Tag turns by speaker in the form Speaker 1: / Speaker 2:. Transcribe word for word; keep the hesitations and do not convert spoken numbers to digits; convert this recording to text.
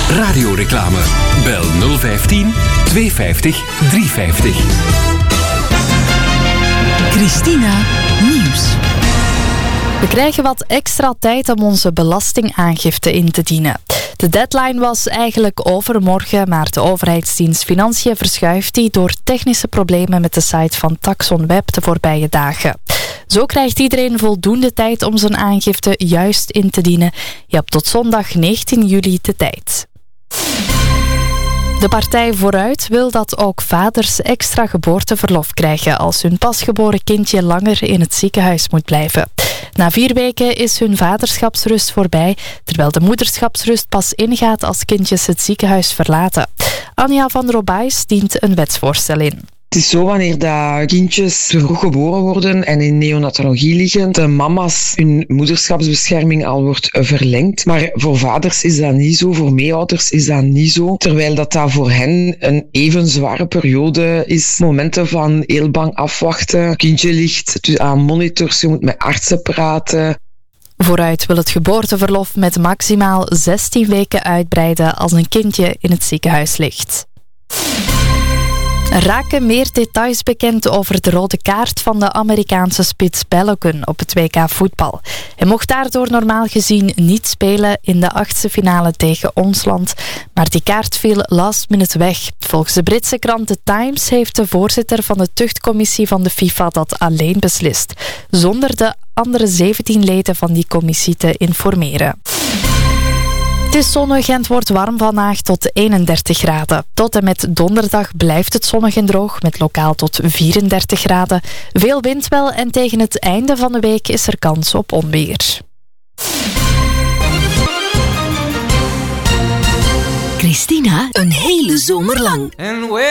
Speaker 1: Radioreclame. Bel nul vijftien tweehonderdvijftig driehonderdvijftig.
Speaker 2: Christina Nieuws.
Speaker 3: We krijgen wat extra tijd om onze belastingaangifte in te dienen. De deadline was eigenlijk overmorgen, maar de overheidsdienst Financiën verschuift die door technische problemen met de site van TaxonWeb de voorbije dagen. Zo krijgt iedereen voldoende tijd om zijn aangifte juist in te dienen. Je hebt tot zondag negentien juli de tijd. De partij Vooruit wil dat ook vaders extra geboorteverlof krijgen als hun pasgeboren kindje langer in het ziekenhuis moet blijven. Na vier weken is hun vaderschapsrust voorbij, terwijl de moederschapsrust pas ingaat als kindjes het ziekenhuis verlaten. Anja van Robijs dient een wetsvoorstel in.
Speaker 4: Het is zo wanneer dat kindjes te vroeg geboren worden en in neonatologie liggen, de mama's hun moederschapsbescherming al wordt verlengd. Maar voor vaders is dat niet zo, voor meeouders is dat niet zo. Terwijl dat, dat voor hen een even zware periode is. Momenten van heel bang afwachten. Kindje ligt aan monitors, je moet met artsen praten.
Speaker 3: Vooruit wil het geboorteverlof met maximaal zestien weken uitbreiden als een kindje in het ziekenhuis ligt. Er raken meer details bekend over de rode kaart van de Amerikaanse spits Balogun op het W K voetbal. Hij mocht daardoor normaal gezien niet spelen in de achtste finale tegen ons land, maar die kaart viel last minute weg. Volgens de Britse krant The Times heeft de voorzitter van de tuchtcommissie van de FIFA dat alleen beslist, zonder de andere zeventien leden van die commissie te informeren. Het is zonnig en het wordt warm vandaag tot eenendertig graden. Tot en met donderdag blijft het zonnig en droog met lokaal tot vierendertig graden. Veel wind wel en tegen het einde van de week is er kans op onweer.
Speaker 2: Christina, een hele zomer lang.